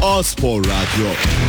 A-Spor Radyo.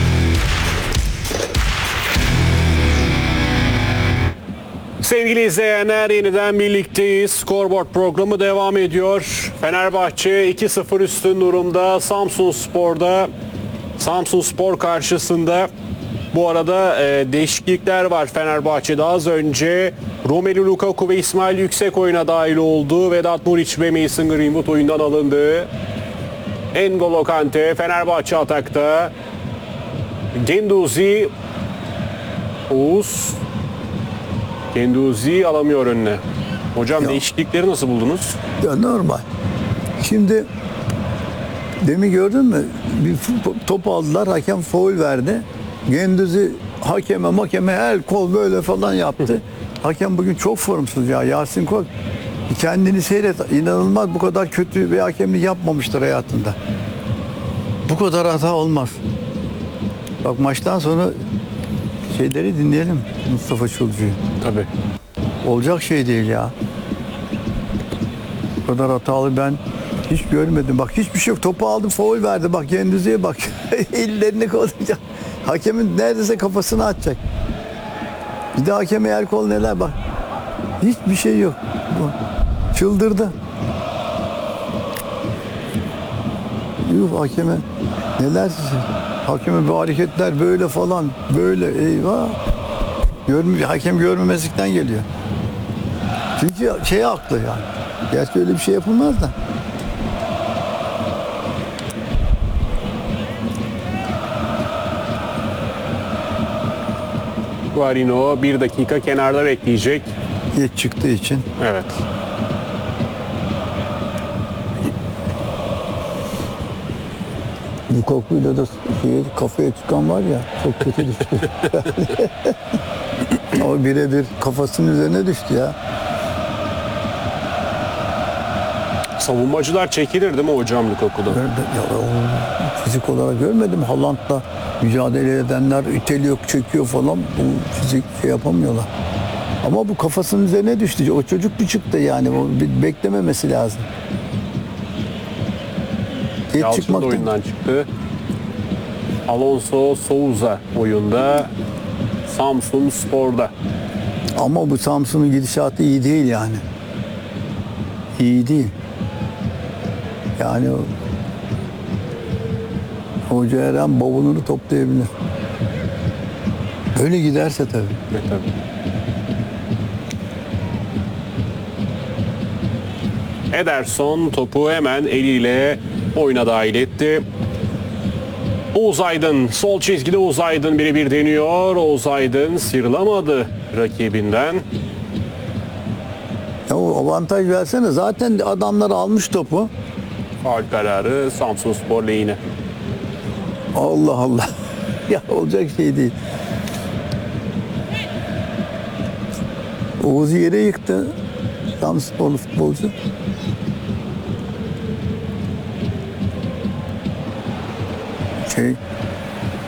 Sevgili izleyenler, yeniden birlikteyiz. Scoreboard programı devam ediyor. Fenerbahçe 2-0 üstün durumda Samsunspor'da. Samsunspor karşısında. Bu arada değişiklikler var Fenerbahçe'de. Az önce Romelu Lukaku ve İsmail Yüksek oyuna dahil oldu. Vedat Muriç ve Mason Greenwood oyundan alındı. N'Golo Kante Fenerbahçe atakta. Guendouzi, Oğuz Guendouzi alamıyor önüne. Hocam değişiklikleri nasıl buldunuz? Ya normal. Şimdi demin gördün mü? Bir top aldılar, hakem faul verdi. Guendouzi hakeme el kol böyle falan yaptı. Hakem bugün çok formsuz ya. Yasin Kol kendini seyret. İnanılmaz, bu kadar kötü bir hakemlik yapmamıştır hayatında. Bu kadar hata olmaz. Bak, maçtan sonra şeyleri dinleyelim, Mustafa Çulcu'yu. Tabii. Olacak şey değil ya. Bu kadar hatalı ben hiç görmedim. Bak, hiçbir şey yok. Topu aldı, faul verdi. Bak, Guendouzi'ye bak. Ellerini kollayacak. Hakemin neredeyse kafasını atacak. Bir de hakeme el kol neler bak. Hiçbir şey yok. Çıldırdı. Yuh, hakeme neler size. Hakeme bu hareketler böyle falan. Böyle eyvah. Hakem görmemezlikten geliyor. Çünkü şey haklı yani. Gerçi öyle bir şey yapılmaz da. Guarino 1 dakika kenarda bekleyecek. Geç çıktığı için. Evet. Lukaku'yla da kafaya çıkan var ya, çok kötü düştü. O birebir kafasının üzerine düştü ya. Savunmacılar çekilir değil mi hocam Lukaku'da? Fizik olarak görmedim. Haaland'la mücadele edenler iteliyor, çekiyor falan. Bu fizik şey yapamıyorlar. Ama bu kafasının üzerine düştü. O çocuk bir çıktı yani. O beklememesi lazım. Yalçın da oyundan çıktı. Alonso Souza oyunda. Samsunspor'da. Ama bu Samsun'un gidişatı iyi değil yani. İyi değil. Yani Hoca her an bavulunu toplayabilir. Böyle giderse tabii. Tabii. Ederson topu hemen eliyle oyuna dahil etti. Oğuz Aydın, sol çizgide Oğuz Aydın birebir deniyor. Oğuz Aydın sıyrılamadı rakibinden. Ya o avantaj versene. Zaten adamlar almış topu. Faul kararı Samsunspor lehine. Allah Allah. Ya olacak şey değil. Oğuz yere yıktı. Samsunsporlu futbolcu.